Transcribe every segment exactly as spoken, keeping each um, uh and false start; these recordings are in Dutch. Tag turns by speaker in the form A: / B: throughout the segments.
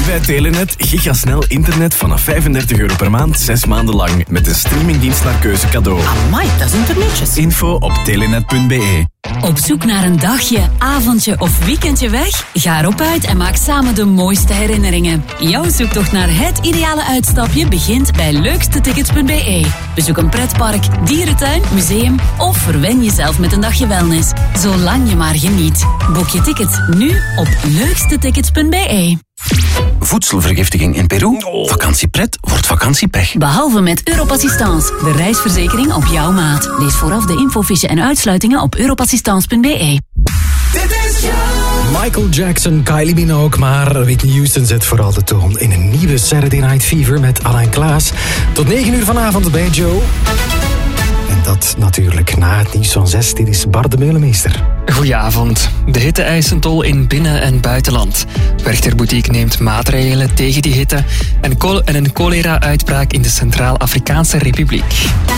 A: bij Telenet gigasnel internet vanaf vijfendertig euro per maand, zes maanden lang. Met een streamingdienst naar keuze cadeau.
B: Amai, dat is internetjes.
A: Info op telenet punt be.
C: Op zoek naar een dagje, avondje of weekendje weg? Ga erop uit en maak samen de mooiste herinneringen. Jouw zoektocht naar het ideale uitstapje begint bij leukstetickets punt be. Bezoek een pretpark, dierentuin, museum of verwen jezelf met een dagje wellness. Zolang je maar geniet. Boek je ticket nu op leukstetickets punt be.
D: Voedselvergiftiging in Peru? Vakantiepret wordt vakantiepech.
C: Behalve met Europassistance, de reisverzekering op jouw maat. Lees vooraf de infofiche en uitsluitingen op europassistance punt be.
E: Michael Jackson, Kylie Minogue, maar Whitney Houston zet vooral de toon in een nieuwe Saturday Night Fever met Alain Klaas. Tot negen uur vanavond bij Joe. En dat natuurlijk na het nieuws van zes. Dit is Bart de Meulemeester.
F: Goedenavond. De hitte-eisentol in binnen- en buitenland. Werchter Boutique neemt maatregelen tegen die hitte en, col- en een cholera-uitbraak in de Centraal-Afrikaanse Republiek.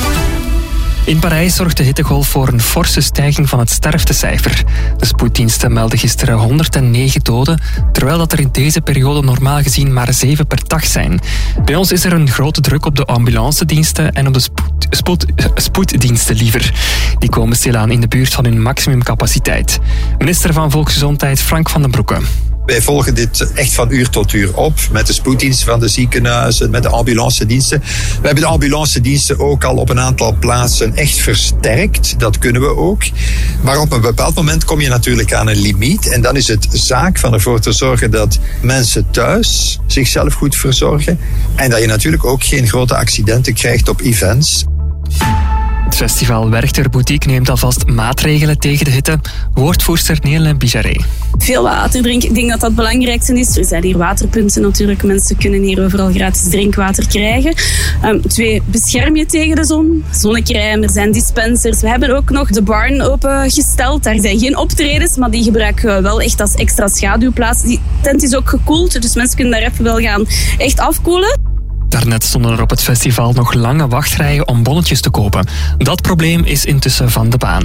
F: In Parijs zorgt de hittegolf voor een forse stijging van het sterftecijfer. De spoeddiensten melden gisteren honderdnegen doden, terwijl dat er in deze periode normaal gezien maar zeven per dag zijn. Bij ons is er een grote druk op de ambulancediensten en op de spoed, spoed, spoeddiensten liever. Die komen stilaan in de buurt van hun maximumcapaciteit. Minister van Volksgezondheid Frank van den Broeke.
G: Wij volgen dit echt van uur tot uur op met de spoeddiensten van de ziekenhuizen, met de ambulancediensten. We hebben de ambulancediensten ook al op een aantal plaatsen echt versterkt. Dat kunnen we ook. Maar op een bepaald moment kom je natuurlijk aan een limiet. En dan is het zaak van ervoor te zorgen dat mensen thuis zichzelf goed verzorgen. En dat je natuurlijk ook geen grote accidenten krijgt op events.
F: Het festival Werchter Boutique neemt alvast maatregelen tegen de hitte. Woordvoerster Nele Bijaré.
H: Veel water drinken, ik denk dat dat het belangrijkste is. Er zijn hier waterpunten natuurlijk. Mensen kunnen hier overal gratis drinkwater krijgen. Um, twee, bescherm je tegen de zon. Zonnecrème, er zijn dispensers. We hebben ook nog de barn opengesteld. Daar zijn geen optredens, maar die gebruiken we wel echt als extra schaduwplaats. Die tent is ook gekoeld, dus mensen kunnen daar even wel gaan echt afkoelen.
F: Daarnet stonden er op het festival nog lange wachtrijen om bonnetjes te kopen. Dat probleem is intussen van de baan.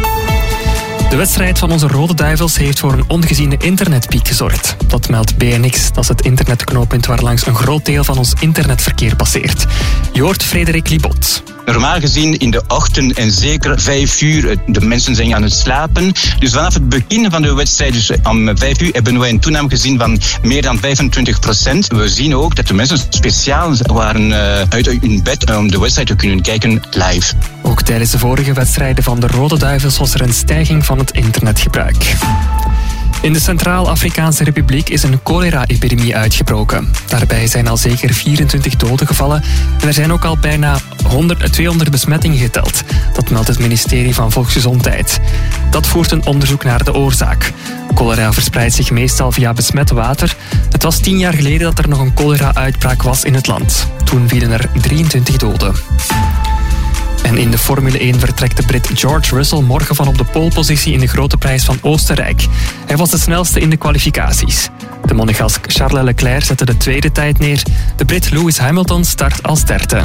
F: De wedstrijd van onze Rode Duivels heeft voor een ongeziene internetpiek gezorgd. Dat meldt B N X, dat is het internetknooppunt waar langs een groot deel van ons internetverkeer passeert. Je hoort Frederik Libot.
I: Normaal gezien in de ochtend en zeker vijf uur, de mensen zijn aan het slapen. Dus vanaf het begin van de wedstrijd, dus om vijf uur, hebben wij een toename gezien van meer dan vijfentwintig procent. We zien ook dat de mensen speciaal waren uh, uit hun bed om de wedstrijd te kunnen kijken live.
F: Ook tijdens de vorige wedstrijden van de Rode Duivels was er een stijging van het internetgebruik. In de Centraal-Afrikaanse Republiek is een cholera-epidemie uitgebroken. Daarbij zijn al zeker vierentwintig doden gevallen en er zijn ook al bijna honderd, tweehonderd besmettingen geteld. Dat meldt het ministerie van Volksgezondheid. Dat voert een onderzoek naar de oorzaak. Cholera verspreidt zich meestal via besmet water. Het was tien jaar geleden dat er nog een cholera-uitbraak was in het land. Toen vielen er drieëntwintig doden. En in de Formule één vertrekt de Brit George Russell morgen van op de polepositie in de Grote Prijs van Oostenrijk. Hij was de snelste in de kwalificaties. De Monegask Charles Leclerc zette de tweede tijd neer. De Brit Lewis Hamilton start als derde.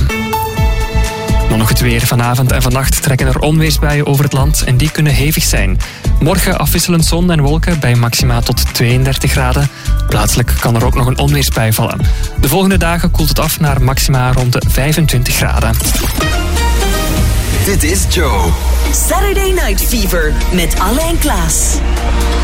F: Dan nog het weer. Vanavond en vannacht trekken er onweersbuien over het land en die kunnen hevig zijn. Morgen afwisselend zon en wolken bij maxima tot tweeëndertig graden. Plaatselijk kan er ook nog een onweersbui vallen. De volgende dagen koelt het af naar maxima rond de vijfentwintig graden.
J: Dit is Joe.
K: Saturday Night Fever met Alain Klaas.